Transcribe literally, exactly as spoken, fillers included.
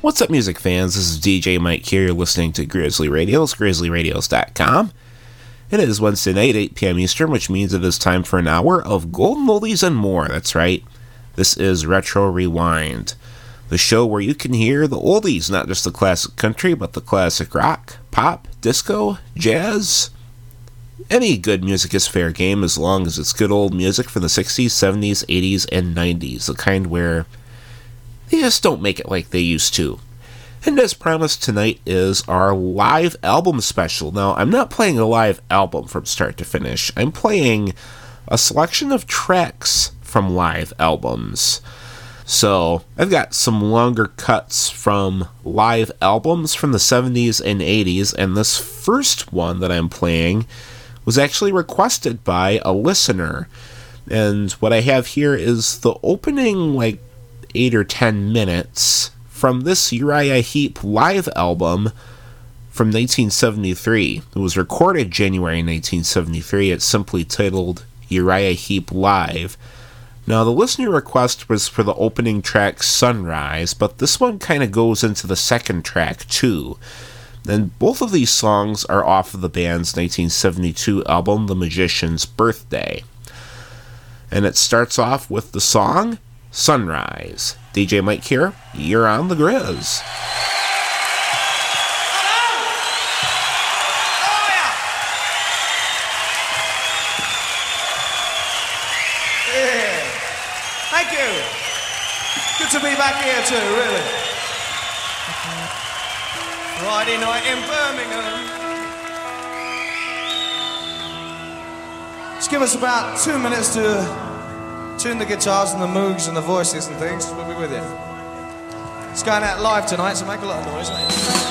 What's up, music fans? This is D J Mike here. You're listening to Grizzly Radios, grizzly radios dot com. It is Wednesday night, eight p.m. Eastern, which means it is time for an hour of golden oldies and more. That's right. This is Retro Rewind, the show where you can hear the oldies, not just the classic country, but the classic rock, pop, disco, jazz. Any good music is fair game as long as it's good old music from the sixties, seventies, eighties, and nineties, the kind where they just don't make it like they used to. And as promised, tonight is our live album special. Now, I'm not playing a live album from start to finish. I'm playing a selection of tracks from live albums. So, I've got some longer cuts from live albums from the seventies and eighties, and this first one that I'm playing was actually requested by a listener. And what I have here is the opening, like, eight or ten minutes from this Uriah Heep live album from nineteen seventy-three. It was recorded January nineteen seventy-three. It's simply titled Uriah Heep Live. Now, the listener request was for the opening track Sunrise, but this one kind of goes into the second track too. And both of these songs are off of the band's nineteen seventy-two album, The Magician's Birthday. And it starts off with the song Sunrise. D J Mike here, you're on the Grizz. Yeah. Thank you. Good to be back here too, really. Friday night in Birmingham. Just give us about two minutes to tune the guitars and the moogs and the voices and things. We'll be with you. It's going out live tonight, so make a lot of noise, mate.